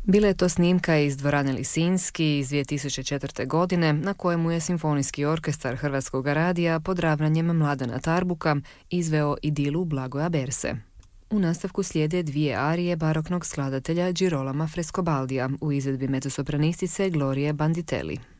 Bila je to snimka iz dvorane Lisinski iz 2004. godine na kojemu je Simfonijski orkestar Hrvatskog radija pod ravnanjem Mladena Tarbuka izveo idilu Blagoja Berse. U nastavku slijede dvije arije baroknog skladatelja Girolama Frescobaldija u izvedbi mezzosopranistice Glorie Banditelli.